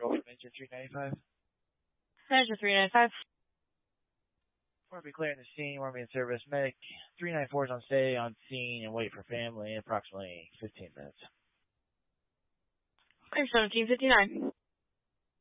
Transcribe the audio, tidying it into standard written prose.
control from engine 395. Engine 395. Before we clearing the scene, we're being service. Medic 394 is on stay on scene and wait for family in approximately 15 minutes. Clear 1759.